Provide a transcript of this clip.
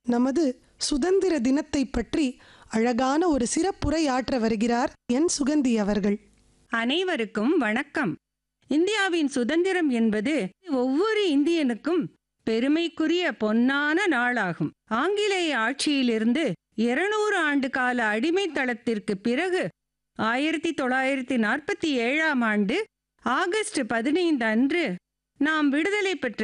நமது சுதந்திர தினத்தை பற்றி அழகான ஒரு சிறப்புரையாற்ற வருகிறார் என் சுகந்தி அவர்கள். அனைவருக்கும் வணக்கம். இந்தியாவின் சுதந்திரம் என்பது ஒவ்வொரு இந்தியனுக்கும் பெருமைக்குரிய பொன்னான நாளாகும். ஆங்கிலேய ஆட்சியிலிருந்து 200 ஆண்டு கால அடிமைத்தளத்திற்கு பிறகு 1947ஆம் ஆண்டு ஆகஸ்ட் 15 அன்று நாம் விடுதலை பெற்ற